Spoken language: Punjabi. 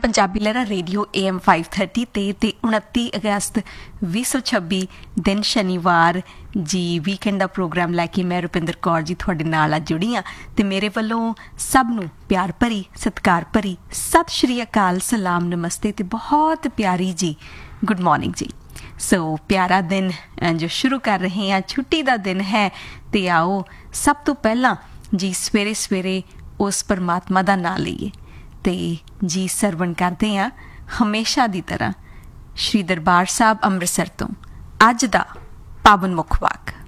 ਪੰਜਾਬੀ ਲਹਿਰਾ ਰੇਡੀਓ AM 530 ਤੇ 29 ਅਗਸਤ 2026 ਦਿਨ ਸ਼ਨੀਵਾਰ ਜੀ ਵੀਕਐਂਡ ਦਾ ਪ੍ਰੋਗਰਾਮ ਲੈ ਕੇ ਮੈਂ ਰੁਪਿੰਦਰ ਕੌਰ ਜੀ ਤੁਹਾਡੇ ਨਾਲ ਅੱਜ ਜੁੜੀ ਹਾਂ ਤੇ ਮੇਰੇ ਵੱਲੋਂ ਸਭ ਨੂੰ ਪਿਆਰ ਭਰੀ ਸਤਿਕਾਰ ਭਰੀ ਸਤਿ ਸ਼੍ਰੀ ਅਕਾਲ ਸਲਾਮ ਨਮਸਤੇ ਤੇ ਬਹੁਤ ਪਿਆਰੀ ਜੀ ਗੁੱਡ ਮਾਰਨਿੰਗ ਜੀ। ਸੋ ਪਿਆਰਾ ਦਿਨ ਜੋ ਸ਼ੁਰੂ ਕਰ ਰਹੇ ਹਾਂ, ਛੁੱਟੀ ਦਾ ਦਿਨ ਹੈ ਤੇ ਆਓ ਸਭ ਤੋਂ ਪਹਿਲਾਂ ਜੀ ਸਵੇਰੇ ਸਵੇਰੇ ਉਸ ਪਰਮਾਤਮਾ ਦਾ ਨਾਂ ਲਈਏ ਤੇ ਜੀ ਸਰਵਣ ਕਰਦੇ ਹਾਂ ਹਮੇਸ਼ਾ ਦੀ ਤਰ੍ਹਾਂ ਸ਼੍ਰੀ ਦਰਬਾਰ ਸਾਹਿਬ ਅੰਮ੍ਰਿਤਸਰ ਤੋਂ ਅੱਜ ਦਾ ਪਾਵਨ ਮੁੱਖ ਵਾਕ।